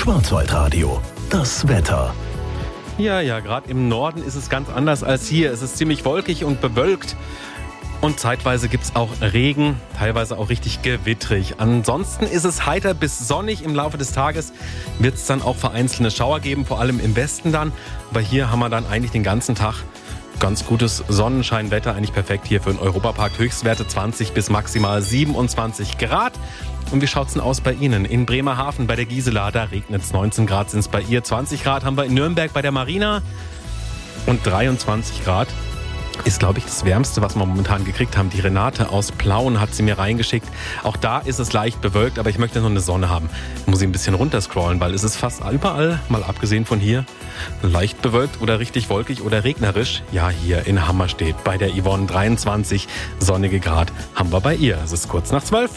Schwarzwaldradio, das Wetter. Ja, gerade im Norden ist es ganz anders als hier. Es ist ziemlich wolkig und bewölkt. Und zeitweise gibt es auch Regen, teilweise auch richtig gewittrig. Ansonsten ist es heiter bis sonnig. Im Laufe des Tages wird es dann auch vereinzelte Schauer geben, vor allem im Westen dann. Aber hier haben wir dann eigentlich den ganzen Tag ganz gutes Sonnenscheinwetter, eigentlich perfekt hier für den Europapark. Höchstwerte 20 bis maximal 27 Grad. Und wie schaut's denn aus bei Ihnen? In Bremerhaven bei der Gisela, da regnet es. 19 Grad sind es bei ihr. 20 Grad haben wir in Nürnberg bei der Marina. Und 23 Grad ist, glaube ich, das Wärmste, was wir momentan gekriegt haben. Die Renate aus Plauen hat sie mir reingeschickt. Auch da ist es leicht bewölkt, aber ich möchte noch eine Sonne haben. Ich muss ich ein bisschen runterscrollen, weil es ist fast überall, mal abgesehen von hier, leicht bewölkt oder richtig wolkig oder regnerisch. Ja, hier in Hammerstedt bei der Yvonne 23 sonnige Grad haben wir bei ihr. Es ist kurz nach 12.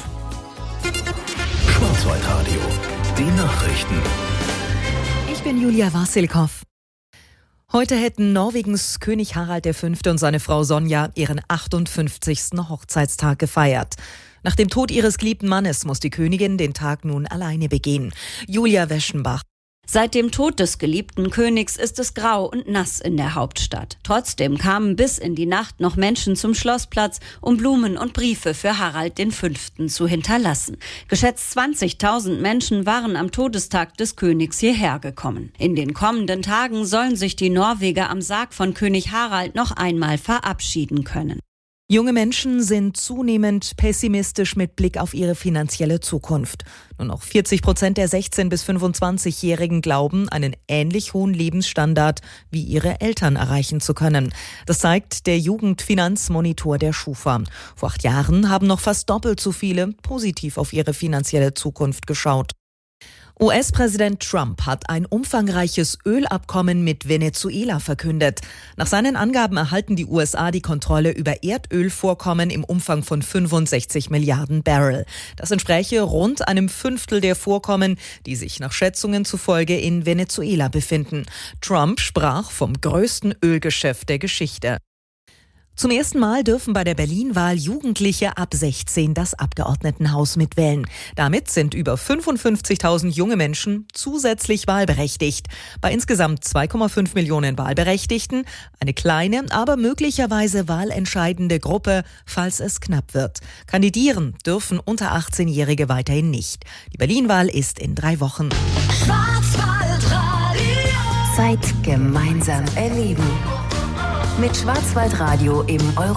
Schwarzwaldradio, die Nachrichten. Ich bin Julia Wassilkow. Heute hätten Norwegens König Harald V. und seine Frau Sonja ihren 58. Hochzeitstag gefeiert. Nach dem Tod ihres geliebten Mannes muss die Königin den Tag nun alleine begehen. Julia Weschenbach. Seit dem Tod des geliebten Königs ist es grau und nass in der Hauptstadt. Trotzdem kamen bis in die Nacht noch Menschen zum Schlossplatz, um Blumen und Briefe für Harald V. zu hinterlassen. Geschätzt 20.000 Menschen waren am Todestag des Königs hierher gekommen. In den kommenden Tagen sollen sich die Norweger am Sarg von König Harald noch einmal verabschieden können. Junge Menschen sind zunehmend pessimistisch mit Blick auf ihre finanzielle Zukunft. Nur noch 40% der 16- bis 25-Jährigen glauben, einen ähnlich hohen Lebensstandard wie ihre Eltern erreichen zu können. Das zeigt der Jugendfinanzmonitor der Schufa. Vor 8 Jahren haben noch fast doppelt so viele positiv auf ihre finanzielle Zukunft geschaut. US-Präsident Trump hat ein umfangreiches Ölabkommen mit Venezuela verkündet. Nach seinen Angaben erhalten die USA die Kontrolle über Erdölvorkommen im Umfang von 65 Milliarden Barrel. Das entspräche rund einem Fünftel der Vorkommen, die sich nach Schätzungen zufolge in Venezuela befinden. Trump sprach vom größten Ölgeschäft der Geschichte. Zum ersten Mal dürfen bei der Berlin-Wahl Jugendliche ab 16 das Abgeordnetenhaus mitwählen. Damit sind über 55.000 junge Menschen zusätzlich wahlberechtigt. Bei insgesamt 2,5 Millionen Wahlberechtigten eine kleine, aber möglicherweise wahlentscheidende Gruppe, falls es knapp wird. Kandidieren dürfen unter 18-Jährige weiterhin nicht. Die Berlin-Wahl ist in 3 Wochen. Schwarzwaldradio. Zeit gemeinsam erleben. Mit Schwarzwaldradio im